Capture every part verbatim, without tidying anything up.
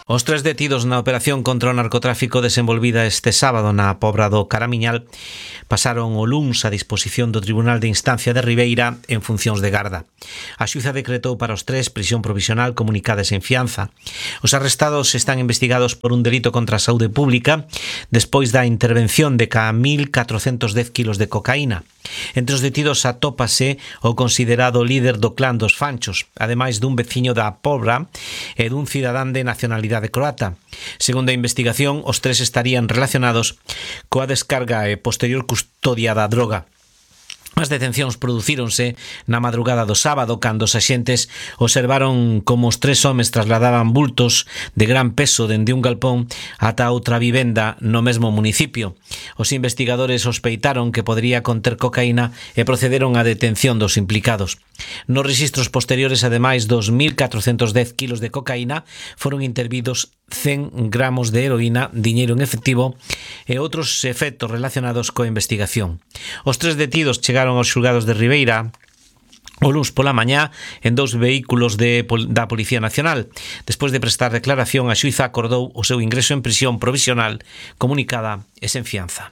Os tres detidos na operación contra o narcotráfico desenvolvida este sábado na Pobra do Caramiñal pasaron o luns a disposición do Tribunal de Instancia de Ribeira en funcións de garda. A xuíza decretou para os tres prisión provisional comunicada sen fianza. Os arrestados están investigados por un delito contra a saúde pública despois da intervención de ca mil catrocentos dez kilos de cocaína. Entre os detidos atópase o considerado líder do clan dos Fanchos, ademais dun veciño da Pobra e dun cidadán de nacionalidade croata. Segundo a investigación, os tres estarían relacionados coa descarga e posterior custodia da droga. As detencións producíronse na madrugada do sábado cando os axentes observaron como os tres homes trasladaban bultos de gran peso dende un galpón ata outra vivenda no mesmo municipio. Os investigadores sospeitaron que podría conter cocaína e procederon á detención dos implicados. Nos registros posteriores, ademais dos mil catrocentos dez kilos de cocaína, foron intervidos cen gramos de heroína, diñeiro en efectivo e outros efectos relacionados coa investigación. Os tres detidos chegaron aos xulgados de Ribeira o luns pola mañá en dous vehículos de, da Policía Nacional. Despois de prestar declaración, a xuíza acordou o seu ingreso en prisión provisional comunicada e sen fianza.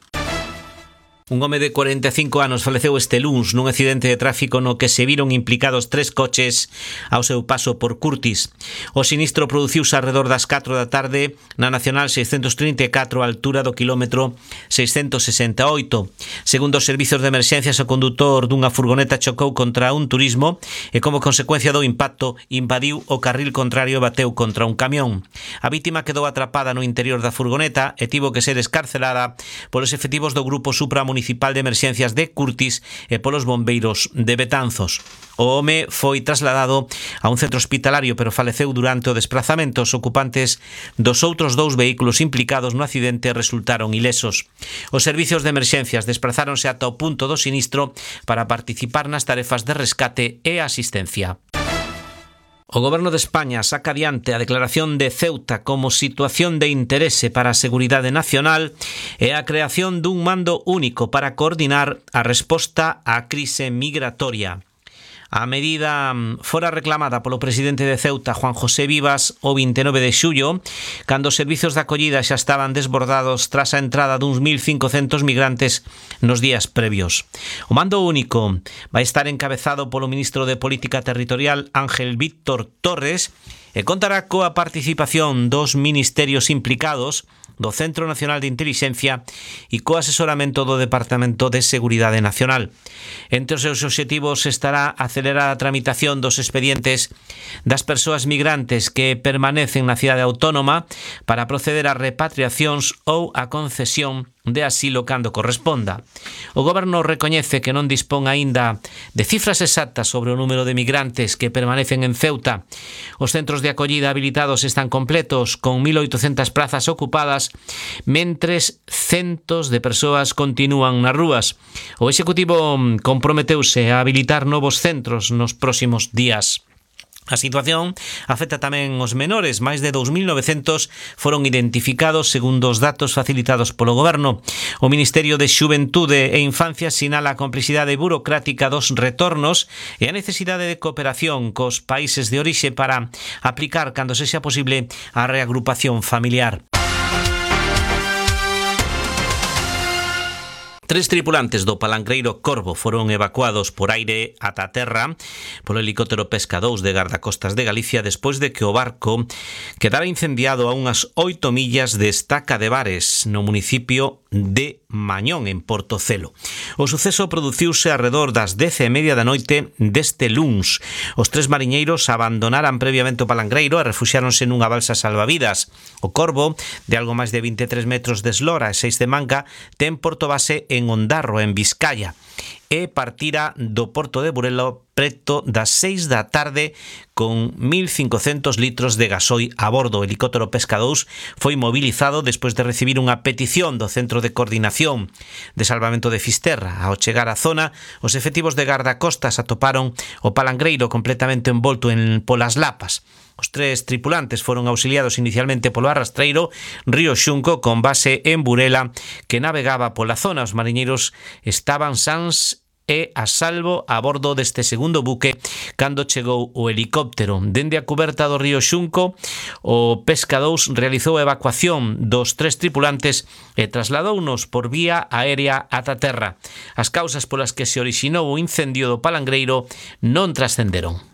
Un home de cuarenta e cinco anos faleceu este luns nun accidente de tráfico no que se viron implicados tres coches ao seu paso por Curtis. O sinistro produciuse alrededor das catro da tarde na Nacional seiscentos trinta e catro a altura do quilómetro seiscentos sesenta e oito. Segundo os servizos de emerxencias, o condutor dunha furgoneta chocou contra un turismo e como consecuencia do impacto invadiu o carril contrario e bateu contra un camión. A vítima quedou atrapada no interior da furgoneta e tivo que ser escarcelada polos efectivos do Grupo Supramunicipal Municipal de Emerxencias de Curtis e polos bombeiros de Betanzos. O home foi trasladado a un centro hospitalario, pero faleceu durante o desplazamento. Os ocupantes dos outros dous vehículos implicados no accidente resultaron ilesos. Os servicios de emerxencias desplazáronse ata o punto do sinistro para participar nas tarefas de rescate e asistencia. O Goberno de España saca adiante a declaración de Ceuta como situación de interese para a seguridade nacional e a creación dun mando único para coordinar a resposta á crise migratoria. A medida fora reclamada polo presidente de Ceuta, Juan José Vivas, o vinte e nove de xullo, cando os servizos de acollida xa estaban desbordados tras a entrada duns mil cincocentos migrantes nos días previos. O mando único vai estar encabezado polo ministro de Política Territorial, Ángel Víctor Torres, e contará coa participación dos ministerios implicados, do Centro Nacional de Intelixencia e co asesoramento do Departamento de Seguridade Nacional. Entre os seus obxectivos estará acelerar a tramitación dos expedientes das persoas migrantes que permanecen na cidade autónoma para proceder a repatriacións ou a concesión de asilo cando corresponda. O Goberno recoñece que non dispón aínda de cifras exactas sobre o número de migrantes que permanecen en Ceuta. Os centros de acollida habilitados están completos, con mil oitocentas prazas ocupadas, mentres centos de persoas continúan nas rúas. O Executivo comprometeuse a habilitar novos centros nos próximos días. A situación afecta tamén os menores. Máis de dous mil novecentos foron identificados segundo os datos facilitados polo Goberno. O Ministerio de Xuventude e Infancia sinala a complexidade burocrática dos retornos e a necesidade de cooperación cos países de orixe para aplicar, cando sexa posible, a reagrupación familiar. Tres tripulantes do palangreiro Corvo foron evacuados por aire ata a terra polo helicóptero Pesca dous de Gardacostas de Galicia despois de que o barco quedara incendiado a unhas oito millas de Estaca de Bares, no municipio de Mañón, en Portocelo. O suceso produciuse alrededor das dez e media da noite deste luns. Os tres mariñeiros abandonaran previamente o palangreiro e refuxiáronse nunha balsa salvavidas. O Corvo, de algo máis de vinte e tres metros de eslora e seis de manga, ten porto base en Ondarro, en Vizcaya, e partira do porto de Burela preto das seis da tarde con mil cincocentos litros de gasoi a bordo. O helicóptero Pesca dous foi mobilizado despois de recibir unha petición do Centro de Coordinación de Salvamento de Fisterra. Ao chegar á zona, os efectivos de gardacostas atoparon o palangreiro completamente envolto en polas lapas. Os tres tripulantes foron auxiliados inicialmente polo arrastreiro Río Xunco, con base en Burela, que navegaba pola zona. Os mariñeiros estaban sans e a salvo a bordo deste segundo buque cando chegou o helicóptero. Dende a cuberta do río Xunco, o Pesca dous realizou a evacuación dos tres tripulantes e trasladounos por vía aérea ata terra. As causas polas que se orixinou o incendio do palangreiro non trascenderon.